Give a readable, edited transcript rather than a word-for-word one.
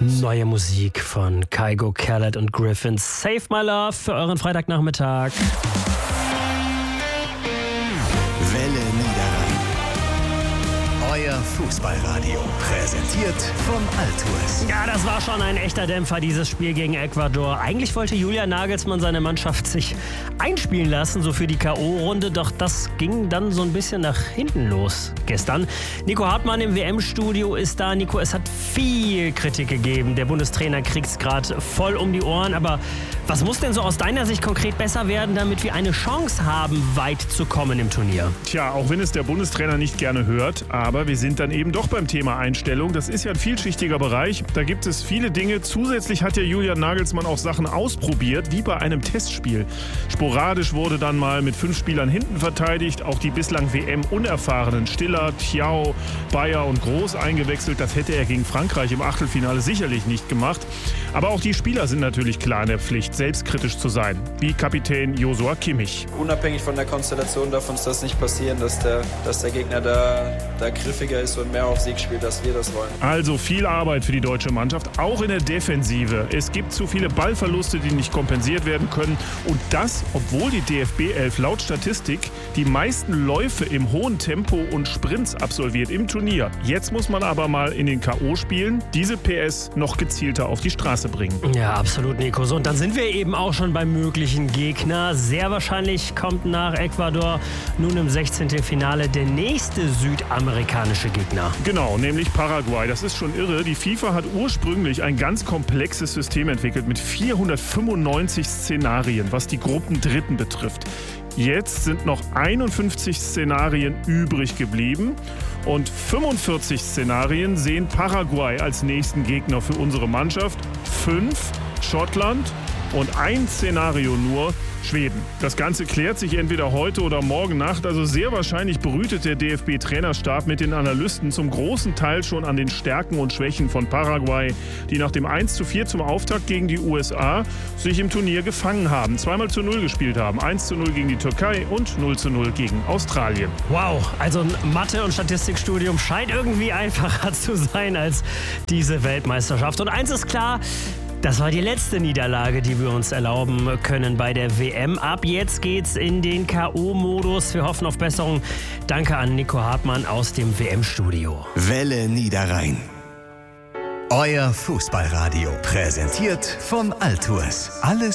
Neue Musik von Kygo, Khaled und Griffin. Save My Love für euren Freitagnachmittag. Welle Niederrhein. Euer Fußballradio. Präsentiert von Altours. Ja, das war schon ein echter Dämpfer, dieses Spiel gegen Ecuador. Eigentlich wollte Julian Nagelsmann seine Mannschaft sich einspielen lassen, so für die K.O.-Runde. Doch das ging dann so ein bisschen nach hinten los gestern. Nico Hartmann im WM-Studio ist da. Nico, es hat viel Kritik gegeben. Der Bundestrainer kriegt es gerade voll um die Ohren. Aber was muss denn so aus deiner Sicht konkret besser werden, damit wir eine Chance haben, weit zu kommen im Turnier? Tja, auch wenn es der Bundestrainer nicht gerne hört, aber wir sind dann eben doch beim Thema Einstellung. Das ist ja ein vielschichtiger Bereich. Da gibt es viele Dinge. Zusätzlich hat ja Julian Nagelsmann auch Sachen ausprobiert, wie bei einem Testspiel. Sporadisch wurde dann mal mit 5 Spielern hinten verteidigt. Auch die bislang WM-Unerfahrenen Stiller, Thiaw, Bayer und Groß eingewechselt. Das hätte er gegen Frankreich im Achtelfinale sicherlich nicht gemacht. Aber auch die Spieler sind natürlich klar in der Pflicht, selbstkritisch zu sein, wie Kapitän Joshua Kimmich. Unabhängig von der Konstellation darf uns das nicht passieren, dass der Gegner da griffiger ist und mehr auf Sieg spielt, als wir das wollen. Also viel Arbeit für die deutsche Mannschaft, auch in der Defensive. Es gibt zu viele Ballverluste, die nicht kompensiert werden können. Und das, obwohl die DFB 11 laut Statistik die meisten Läufe im hohen Tempo und Sprints absolviert im Turnier. Jetzt muss man aber mal in den K.O.-Spielen diese PS noch gezielter auf die Straße bringen. Ja, absolut, Nico. So, und dann sind wir eben auch schon beim möglichen Gegner. Sehr wahrscheinlich kommt nach Ecuador nun im 16. Finale der nächste südamerikanische Gegner. Genau, nämlich Paraguay. Das ist schon irre. Die FIFA hat ursprünglich ein ganz komplexes System entwickelt mit 495 Szenarien, was die Gruppendritten betrifft. Jetzt sind noch 51 Szenarien übrig geblieben und 45 Szenarien sehen Paraguay als nächsten Gegner für unsere Mannschaft. 5 Schottland und ein Szenario nur Schweden. Das Ganze klärt sich entweder heute oder morgen Nacht. Also sehr wahrscheinlich brütet der DFB-Trainerstab mit den Analysten zum großen Teil schon an den Stärken und Schwächen von Paraguay, die nach dem 1:4 zum Auftakt gegen die USA sich im Turnier gefangen haben. 2-0 gespielt haben. 1:0 gegen die Türkei und 0:0 gegen Australien. Wow, also ein Mathe- und Statistikstudium scheint irgendwie einfacher zu sein als diese Weltmeisterschaft. Und eins ist klar: Das war die letzte Niederlage, die wir uns erlauben können bei der WM. Ab jetzt geht's in den K.O.-Modus. Wir hoffen auf Besserung. Danke an Nico Hartmann aus dem WM-Studio. Welle Niederrhein. Euer Fußballradio. Präsentiert von Altours. Alles